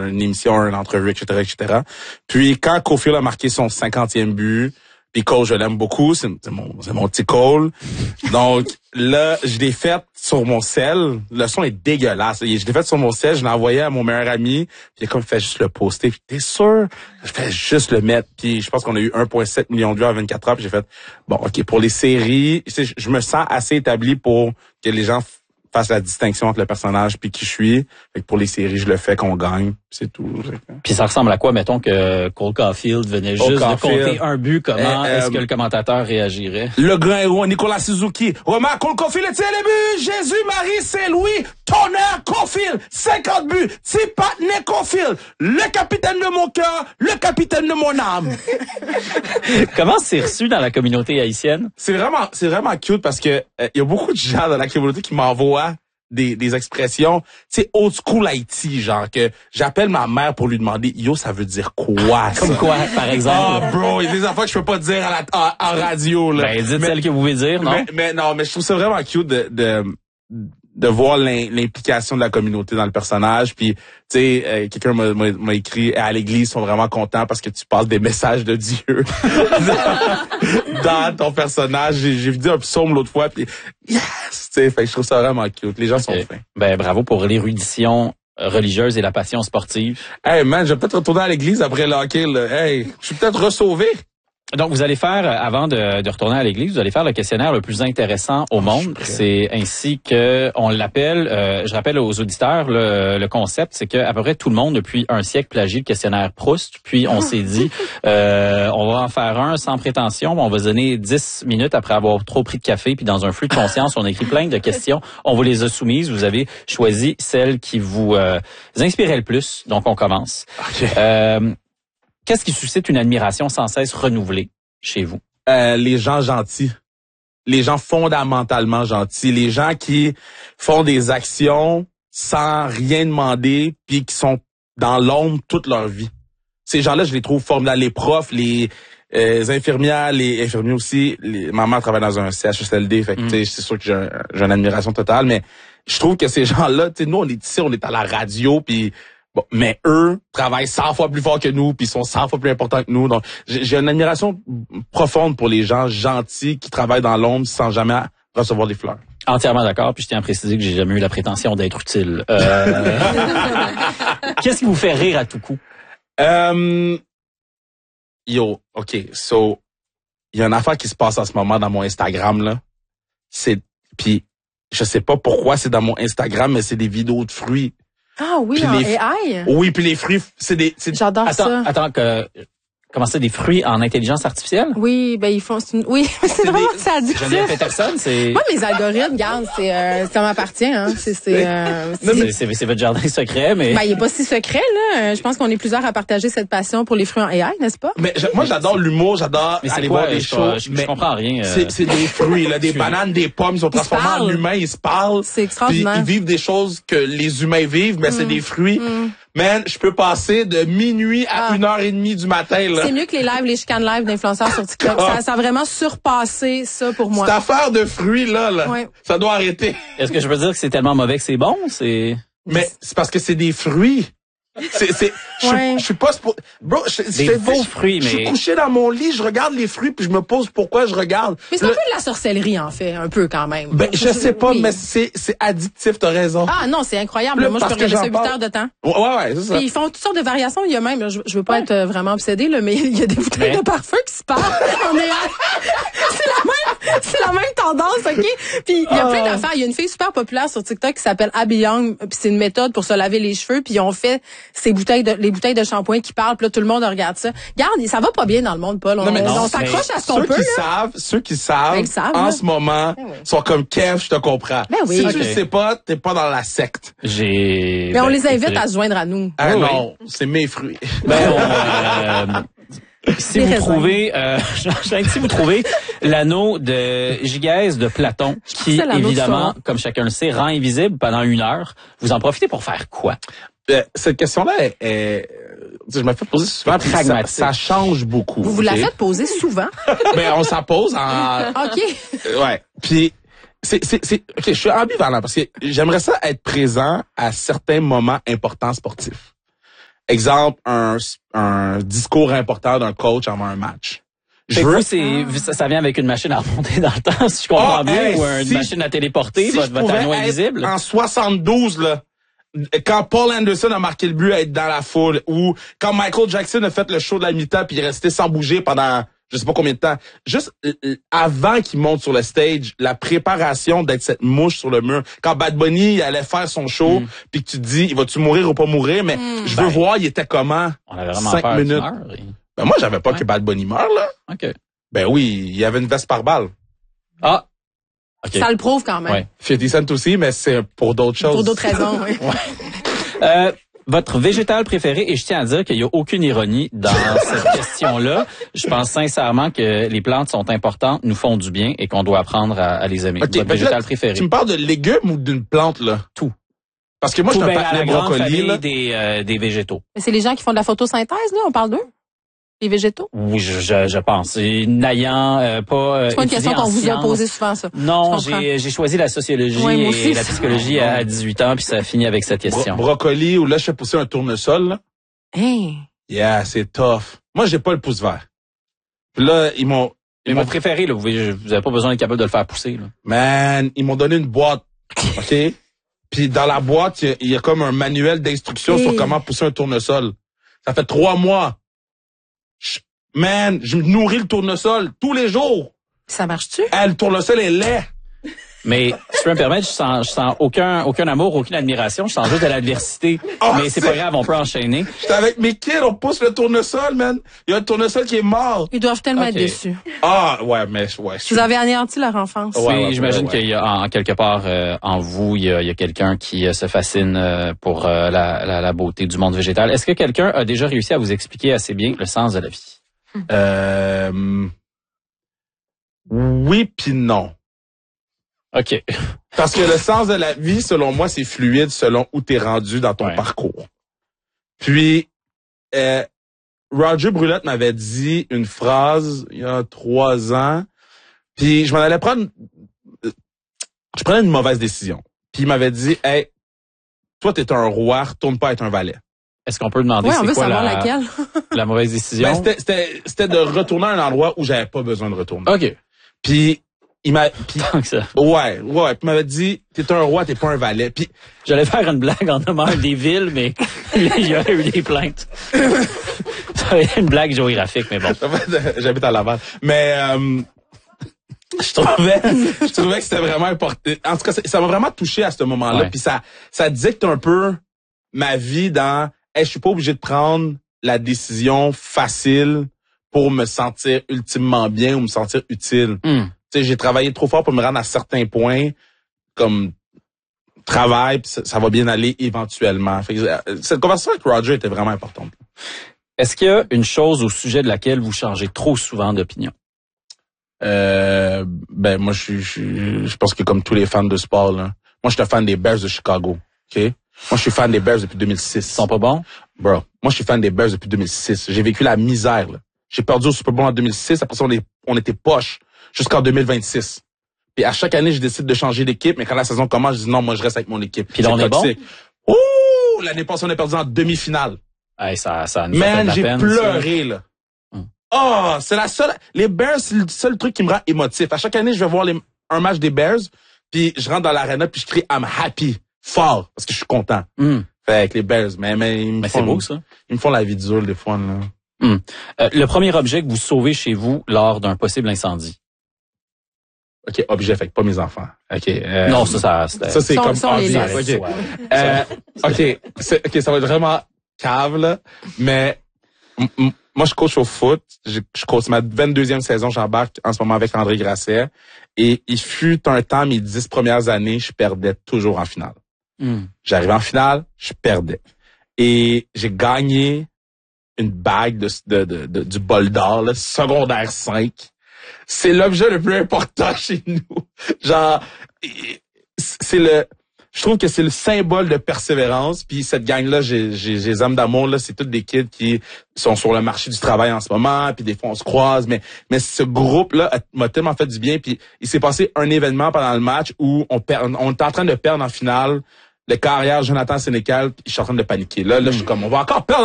une émission, une entrevue, etc., etc. Puis quand Cofield a marqué son 50e but, puis Cole, je l'aime beaucoup, c'est mon petit Cole. Donc là, je l'ai fait sur mon cell. Le son est dégueulasse. Je l'ai fait sur mon cell, je l'ai envoyé à mon meilleur ami, puis il a comme fait juste le poster. Puis t'es sûr? Je fais juste le mettre. Puis je pense qu'on a eu 1,7 million de vues en 24 heures. Puis j'ai fait, bon, OK, pour les séries, je me sens assez établi pour que les gens fassent la distinction entre le personnage puis qui je suis. Fait que pour les séries, je le fais qu'on gagne. C'est tout. Puis ça ressemble à quoi, mettons, que Cole Caulfield venait juste de compter un but, comment est-ce que le commentateur réagirait? Le grand héros, Nicolas Suzuki. Romain Cole Caulfield tient les buts. Jésus, Marie, Saint-Louis. Tonnerre Caulfield. 50 buts. Tipatney Caulfield. Le capitaine de mon cœur. Le capitaine de mon âme. Comment c'est reçu dans la communauté haïtienne? C'est vraiment cute parce que y a beaucoup de gens dans la communauté qui m'envoient des expressions, tu sais, old school Haïti, genre que j'appelle ma mère pour lui demander, yo, ça veut dire quoi, ça? Comme quoi, par exemple? Ah, bro, il y a des affaires que je peux pas dire en radio, là. Ben, dites celles que vous voulez dire, non? Mais je trouve ça vraiment cute de voir l'implication de la communauté dans le personnage. Puis, tu sais, quelqu'un m'a écrit, à l'église, ils sont vraiment contents parce que tu passes des messages de Dieu dans ton personnage. J'ai vu un psaume l'autre fois, puis yes! Tu sais, fait que je trouve ça vraiment cute. Les gens sont fins. Ben, bravo pour l'érudition religieuse et la passion sportive. Hey, man, je vais peut-être retourner à l'église après le hockey, là. Hey, je suis peut-être ressauvé. Donc, vous allez faire, avant de retourner à l'église, vous allez faire le questionnaire le plus intéressant au monde. C'est ainsi que on l'appelle. Je rappelle aux auditeurs, le concept, c'est que à peu près tout le monde, depuis un siècle, plagie le questionnaire Proust. Puis, on s'est dit, on va en faire un sans prétention. On va se donner 10 minutes après avoir trop pris de café. Puis, dans un flux de conscience, on a écrit plein de questions. On vous les a soumises. Vous avez choisi celles qui vous inspiraient le plus. Donc, on commence. Okay. Qu'est-ce qui suscite une admiration sans cesse renouvelée chez vous? Les gens gentils. Les gens fondamentalement gentils. Les gens qui font des actions sans rien demander puis qui sont dans l'ombre toute leur vie. Ces gens-là, je les trouve formidables. Les profs, les infirmières, les infirmiers aussi. Ma mère travaille dans un CHSLD, fait que c'est sûr que j'ai une admiration totale, mais je trouve que ces gens-là, tu sais, nous, on est ici, on est à la radio, puis bon, mais eux travaillent 100 fois plus fort que nous, puis sont 100 fois plus importants que nous. Donc, j'ai une admiration profonde pour les gens gentils qui travaillent dans l'ombre sans jamais recevoir des fleurs. Entièrement d'accord, puis je tiens à préciser que j'ai jamais eu la prétention d'être utile. Qu'est-ce qui vous fait rire à tout coup? OK, so, il y a une affaire qui se passe en ce moment dans mon Instagram, là. Puis je sais pas pourquoi c'est dans mon Instagram, mais c'est des vidéos de fruits. Ah oui, puis en AI? Oui, puis les fruits, J'adore ça. Attends, comment ça, des fruits en intelligence artificielle? Oui, ben ils font... Oui, c'est vraiment ça addictif. Geneviève Peterson, c'est... Moi, mes algorithmes, regarde, ça m'appartient. Hein. C'est votre jardin secret, mais... Ben, il est pas si secret, là. Je pense qu'on est plusieurs à partager cette passion pour les fruits en AI, n'est-ce pas? Mais moi, j'adore l'humour, j'adore aller voir des shows. Je comprends rien. C'est des fruits, là, des bananes, des pommes, ils sont transformés en humains, ils se parlent. C'est extraordinaire. Puis ils vivent des choses que les humains vivent, mais c'est des fruits. Man, je peux passer de minuit à 1h30 du matin, là. C'est mieux que les chicanes live d'influenceurs sur TikTok. Ça a vraiment surpassé ça pour moi. Cette affaire de fruits, là, ouais. Ça doit arrêter. Est-ce que je veux dire que c'est tellement mauvais que c'est bon? Mais c'est parce que c'est des fruits. Je suis pas... Bro, des faux fruits, mais... Je suis couché dans mon lit, je regarde les fruits, puis je me pose pourquoi je regarde. Mais c'est un peu de la sorcellerie, en fait, un peu quand même. Ben, je sais pas, mais c'est addictif, t'as raison. Ah non, c'est incroyable. Moi, je peux regarder ça 8 heures de temps. Ouais, c'est ça. Puis ils font toutes sortes de variations. Il y a même, je veux pas être vraiment obsédée, là, mais il y a des bouteilles de parfum qui se parlent. C'est la même tendance, OK? Puis il y a plein d'affaires. Il y a une fille super populaire sur TikTok qui s'appelle Abby Young, puis c'est une méthode pour se laver les cheveux, puis ils ont fait les bouteilles de shampoing qui parlent, puis là tout le monde regarde ça. Regarde, ça va pas bien dans le monde, Paul. On s'accroche à ce qu'on peut. Ceux qui savent en ce moment sont comme Kev, je te comprends. Ben oui. Si tu le sais pas, t'es pas dans la secte. Mais on les invite à se joindre à nous. Ah non, c'est mes fruits. Si vous trouvez, si vous trouvez l'anneau de Gigès de Platon, qui évidemment, comme chacun le sait, rend invisible pendant 1 heure, vous en profitez pour faire quoi? Cette question-là je me fais poser souvent, pragmatique. Ça change beaucoup. Vous la faites poser souvent? Ben, on s'en pose en... OK. Ouais. Puis, OK, je suis ambivalent parce que j'aimerais ça être présent à certains moments importants sportifs. exemple, un discours important d'un coach avant un match. Ça vient avec une machine à remonter dans le temps, si je comprends bien, ou une machine à téléporter, votre anneau invisible. En 72, là, quand Paul Anderson a marqué le but à être dans la foule, ou quand Michael Jackson a fait le show de la mi-temps puis il est resté sans bouger pendant je sais pas combien de temps. Juste avant qu'il monte sur le stage, la préparation d'être cette mouche sur le mur. Quand Bad Bunny il allait faire son show, puis que tu te dis, vas-tu mourir ou pas mourir, mais je veux voir, il était comment. On avait vraiment 5 peur minutes. Ben moi, j'avais pas que Bad Bunny meure, là. OK. Ben oui, il y avait une veste par balle. Ah! Okay. Ça le prouve quand même. Ouais. 50 Cent aussi, mais c'est pour d'autres choses. Pour d'autres raisons, oui. Votre végétal préféré, et je tiens à dire qu'il n'y a aucune ironie dans cette question-là. Je pense sincèrement que les plantes sont importantes, nous font du bien et qu'on doit apprendre à les aimer. Okay, votre végétal préféré. Tu me parles de légumes ou d'une plante, là? Tout. Parce que moi, je suis un la grande famille là. des végétaux. Mais c'est les gens qui font de la photosynthèse, là, on parle d'eux? Les végétaux? Oui, je pense. N'ayant pas c'est pas une question qu'on vous a posée souvent, ça. Non, j'ai choisi la sociologie et la psychologie à 18 ans, puis ça a fini avec cette question. Brocoli, ou là, je fais pousser un tournesol, là. Hey. Yeah, c'est tough. Moi, j'ai pas le pouce vert. Puis là, ils m'ont préféré, là, vous avez pas besoin d'être capable de le faire pousser, là. Man, ils m'ont donné une boîte, OK? Puis dans la boîte, il y a comme un manuel d'instruction sur comment pousser un tournesol. Ça fait 3 mois. Man, je me nourris le tournesol tous les jours. Ça marche-tu? Le tournesol est laid. Mais, si tu peux me permettre, je sens aucun amour, aucune admiration. Je sens juste de l'adversité. Mais c'est pas grave, on peut enchaîner. J'étais avec mes kids, on pousse le tournesol, man. Il y a un tournesol qui est mort. Ils doivent tellement être déçus. Ouais, mais ouais. Vous avez anéanti leur enfance. Oui, j'imagine qu'il y a en quelque part en vous, il y a quelqu'un qui se fascine pour la beauté du monde végétal. Est-ce que quelqu'un a déjà réussi à vous expliquer assez bien le sens de la vie? Oui puis non. OK. Parce que le sens de la vie, selon moi, c'est fluide selon où t'es rendu dans ton parcours. Puis, Roger Brulotte m'avait dit une phrase il y a 3 ans, puis je m'en allais prendre... Je prenais une mauvaise décision. Puis il m'avait dit, hey, toi, t'es un roi, retourne pas être un valet. Est-ce qu'on peut demander c'est quoi laquelle? La mauvaise décision? Ben, c'était de retourner à un endroit où j'avais pas besoin de retourner. OK. Puis il m'a tant que ça. Ouais, puis il m'avait dit t'es un roi, t'es pas un valet. Puis j'allais faire une blague en nommant des villes, mais il y a eu des plaintes. Ça avait une blague géographique, mais bon. J'habite à Laval. Mais je trouvais que c'était vraiment important. En tout cas, ça m'a vraiment touché à ce moment-là. Puis ça dicte un peu ma vie dans je suis pas obligé de prendre la décision facile pour me sentir ultimement bien ou me sentir utile. Tu sais, j'ai travaillé trop fort pour me rendre à certains points, comme travail, puis ça va bien aller éventuellement. Fait que, cette conversation avec Roger était vraiment importante. Est-ce qu'il y a une chose au sujet de laquelle vous changez trop souvent d'opinion? Ben moi, je pense que comme tous les fans de sport, là, moi, je suis un fan des Bears de Chicago. Ok. Moi, je suis fan des Bears depuis 2006. Ils sont pas bons? Bro, moi, je suis fan des Bears depuis 2006. J'ai vécu la misère, là. J'ai perdu au Super Bowl en 2006. Après ça, on était poche jusqu'en 2026. Puis à chaque année, je décide de changer d'équipe. Mais quand la saison commence, je dis non, moi, je reste avec mon équipe. Puis là, on est bon? Ouh! L'année passée, on a perdu en demi-finale. Hey, ça nous Man, a fait j'ai de la peine, pleuré, là. Oh, c'est la seule... Les Bears, c'est le seul truc qui me rend émotif. À chaque année, je vais voir un match des Bears, puis je rentre dans l'arena, puis je crie « I'm happy ». Fort, parce que je suis content. Fait avec les Bears, mais c'est beau, ça. Ils me font la vie dure, des fois, là. Le premier objet que vous sauvez chez vous lors d'un possible incendie? OK, objet, fait que pas mes enfants. OK. Non, ça c'est comme obvious. OK, ça va être vraiment cave, là, mais moi, je coach au foot. Je coach ma 22e saison. J'embarque en ce moment avec André Grasset. Et il fut un temps, mes 10 premières années, je perdais toujours en finale. J'arrivais en finale, je perdais. Et j'ai gagné une bague du bol d'or, là, secondaire 5. C'est l'objet le plus important chez nous. Genre, je trouve que c'est le symbole de persévérance. Puis cette gang-là, j'ai les âmes d'amour, là, c'est toutes des kids qui sont sur le marché du travail en ce moment. Puis des fois, on se croise. Mais ce groupe-là m'a tellement fait du bien. Puis il s'est passé un événement pendant le match où on était en train de perdre en finale. Le carrière Jonathan Sénécal, je suis en train de paniquer. Là, je suis comme, on va encore perdre